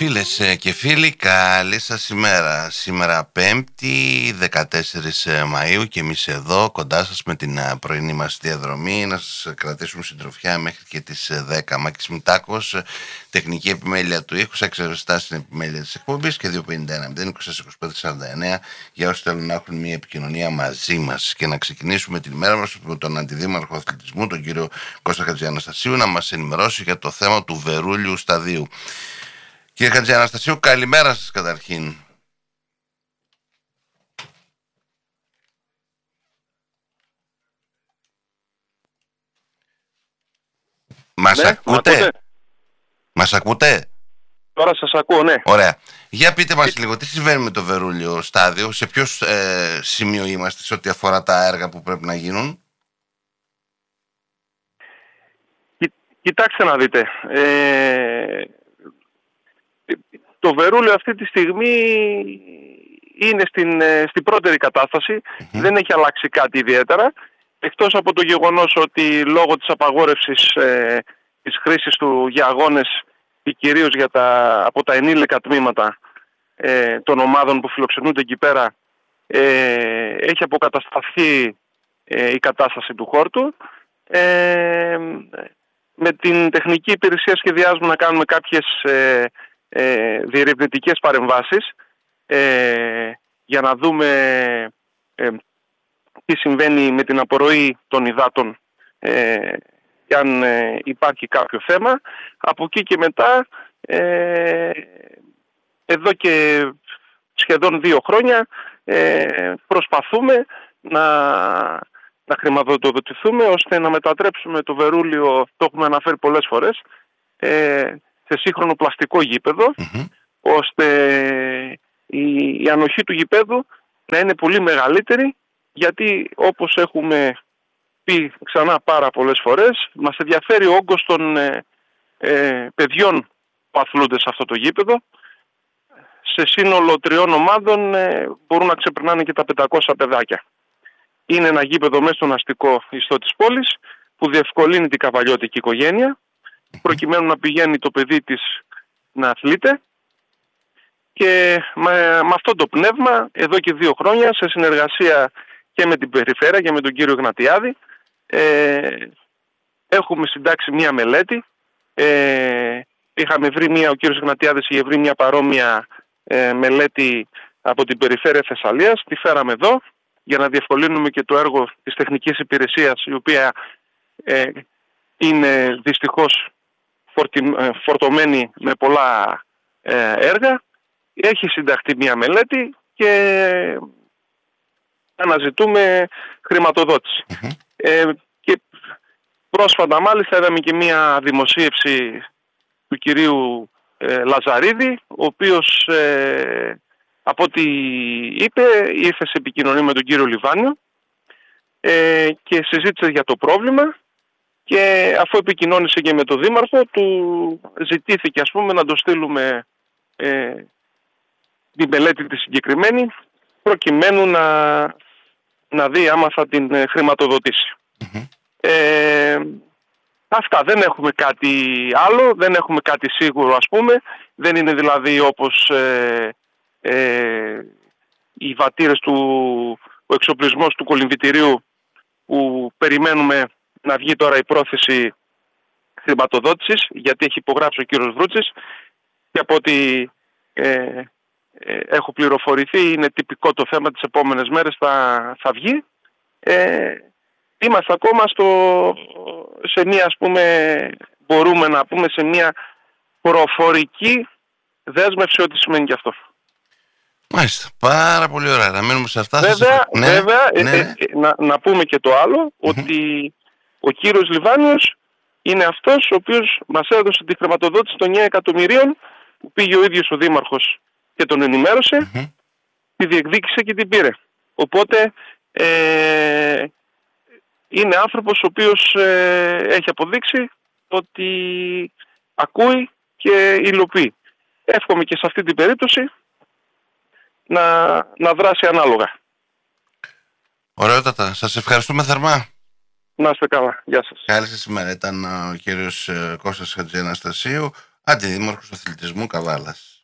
Φίλες και φίλοι, καλή σας ημέρα. Σήμερα Πέμπτη, 14 Μαΐου και εμείς εδώ κοντά σας με την πρωινή μας διαδρομή να σας κρατήσουμε συντροφιά μέχρι και τις 10. Μάκης Μητάκος, τεχνική επιμέλεια του ήχου, εξαιρεστά στην επιμέλεια της εκπομπής και 251-024-25-49 για όσοι θέλουν να έχουν μια επικοινωνία μαζί μας. Και να ξεκινήσουμε την ημέρα μας με τον Αντιδήμαρχο Αθλητισμού, τον κύριο Κώστα Χατζιαναστασίου, να μας ενημερώσει για το θέμα του Βερούλιου Σταδίου. Κύριε Χατζιαναστασίου, καλημέρα σας καταρχήν. Μας ακούτε? Μας ακούτε? Τώρα σας ακούω, ναι. Ωραία. Για πείτε μας λίγο, τι συμβαίνει με το Βερούλιο Στάδιο, σε ποιο σημείο είμαστε σε ό,τι αφορά τα έργα που πρέπει να γίνουν? Κοιτάξτε να δείτε. Το Βερούλιο αυτή τη στιγμή είναι στην πρώτερη κατάσταση. Δεν έχει αλλάξει κάτι ιδιαίτερα. Εκτός από το γεγονός ότι λόγω της απαγόρευσης της χρήσης του για αγώνες και κυρίως από τα ενήλικα τμήματα των ομάδων που φιλοξενούνται εκεί πέρα, έχει αποκατασταθεί η κατάσταση του χόρτου. Με την τεχνική υπηρεσία σχεδιάζουμε να κάνουμε κάποιες διερευνητικές παρεμβάσεις για να δούμε τι συμβαίνει με την απορροή των υδάτων και αν υπάρχει κάποιο θέμα. Από εκεί και μετά, εδώ και σχεδόν 2 χρόνια προσπαθούμε να χρηματοδοτηθούμε ώστε να μετατρέψουμε το Βερούλιο, το έχουμε αναφέρει πολλές φορές, σε σύγχρονο πλαστικό γήπεδο, ώστε η ανοχή του γηπέδου να είναι πολύ μεγαλύτερη, γιατί όπως έχουμε πει ξανά πάρα πολλές φορές, μας ενδιαφέρει ο όγκος των παιδιών που αθλούνται σε αυτό το γήπεδο. Σε σύνολο 3 ομάδων μπορούν να ξεπερνάνε και τα 500 παιδάκια. Είναι ένα γήπεδο μέσα στον αστικό ιστό της πόλης που διευκολύνει την καβαλιώτικη οικογένεια προκειμένου να πηγαίνει το παιδί της να αθλείται, και με αυτό το πνεύμα εδώ και 2 χρόνια σε συνεργασία και με την Περιφέρεια και με τον κύριο Γνατιάδη έχουμε συντάξει μια μελέτη. Είχαμε βρει ο κύριος Γνατιάδης είχε βρει μια παρόμοια μελέτη από την Περιφέρεια Θεσσαλίας, τη φέραμε εδώ για να διευκολύνουμε και το έργο της τεχνικής υπηρεσίας, η οποία είναι δυστυχώς φορτωμένη με πολλά έργα. Έχει συνταχθεί μια μελέτη και αναζητούμε χρηματοδότηση. Και πρόσφατα μάλιστα είδαμε και μια δημοσίευση του κυρίου Λαζαρίδη, ο οποίος από ό,τι είπε ήρθε σε επικοινωνία με τον κύριο Λιβάνιο και συζήτησε για το πρόβλημα, και αφού επικοινώνησε και με τον Δήμαρχο, του ζητήθηκε να το στείλουμε την μελέτη τη συγκεκριμένη, προκειμένου να δει άμα θα την χρηματοδοτήσει. Αυτά, δεν έχουμε κάτι άλλο, δεν έχουμε κάτι σίγουρο δεν είναι δηλαδή όπως οι βατήρες ο εξοπλισμός του κολυμβητηρίου που περιμένουμε να βγει τώρα η πρόθεση χρηματοδότησης, γιατί έχει υπογράψει ο κύριος Βρούτσης και από ό,τι έχω πληροφορηθεί είναι τυπικό το θέμα, τις επόμενες μέρες θα βγει. Είμαστε ακόμα σε μια μπορούμε να πούμε σε μια προφορική δέσμευση, ό,τι σημαίνει και αυτό. Μάλιστα, πάρα πολύ ωραία, να μείνουμε σε αυτά. Βέβαια, να πούμε και το άλλο, ότι ο κύριος Λιβάνιος είναι αυτός ο οποίος μας έδωσε τη χρηματοδότηση των 9 εκατομμυρίων που πήγε ο ίδιος ο Δήμαρχος και τον ενημέρωσε, τη διεκδίκησε και την πήρε. Οπότε είναι άνθρωπος ο οποίος έχει αποδείξει ότι ακούει και υλοποιεί. Εύχομαι και σε αυτή την περίπτωση να δράσει ανάλογα. Ωραιότατα. Σας ευχαριστούμε θερμά. Να είστε καλά. Γεια σας. Καλή σας ημέρα. Ήταν ο κύριος Κώστας Χατζιαναστασίου, Αντιδήμαρχος Αθλητισμού Καβάλας.